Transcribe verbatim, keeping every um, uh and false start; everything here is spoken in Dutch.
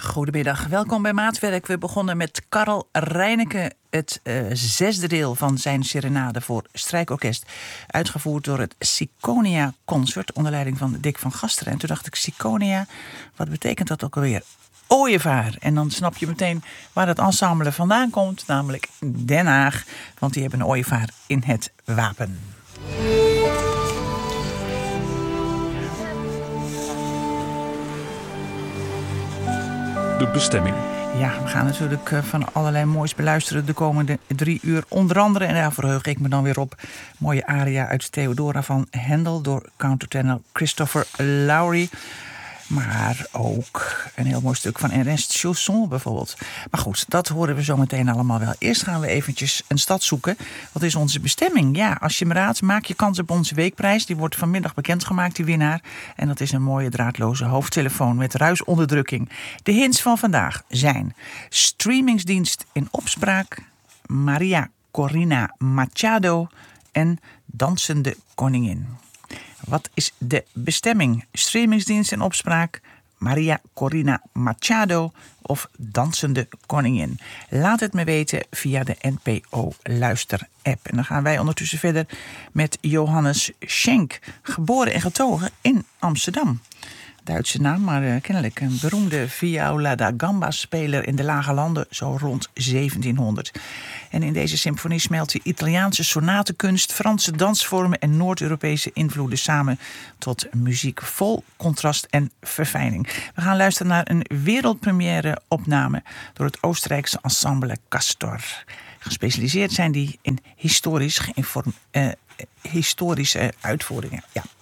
Goedemiddag, welkom bij Maatwerk. We begonnen met Karl Reineke, het uh, zesde deel van zijn serenade voor strijkorkest. Uitgevoerd door het Ciconia Concert onder leiding van Dick van Gasteren. En toen dacht ik, Ciconia, wat betekent dat ook alweer? Ooievaar. En dan snap je meteen waar het ensemble vandaan komt, namelijk Den Haag. Want die hebben een ooievaar in het wapen. De bestemming. Ja, we gaan natuurlijk van allerlei moois beluisteren de komende drie uur. Onder andere, en daar verheug ik me dan weer op, mooie aria uit Theodora van Handel door countertenor Christopher Lowry. Maar ook een heel mooi stuk van Ernest Chausson bijvoorbeeld. Maar goed, dat horen we zo meteen allemaal wel. Eerst gaan we eventjes een stad zoeken. Wat is onze bestemming? Ja, als je me raadt, maak je kans op onze weekprijs. Die wordt vanmiddag bekendgemaakt, die winnaar. En dat is een mooie draadloze hoofdtelefoon met ruisonderdrukking. De hints van vandaag zijn streamingsdienst in opspraak, Maria Corina Machado en Dansende Koningin. Wat is de bestemming? Streamingsdienst in opspraak, Maria Corina Machado of Dansende Koningin? Laat het me weten via de N P O Luister-app. En dan gaan wij ondertussen verder met Johannes Schenk, geboren en getogen in Amsterdam. Duitse naam, maar uh, kennelijk een beroemde viola da gamba-speler in de Lage Landen, zo rond zeventienhonderd. En in deze symfonie smelt hij Italiaanse sonatenkunst, Franse dansvormen en Noord-Europese invloeden samen tot muziek vol contrast en verfijning. We gaan luisteren naar een wereldpremière opname door het Oostenrijkse ensemble Castor. Gespecialiseerd zijn die in historisch geïnform- uh, historische uitvoeringen. Ja.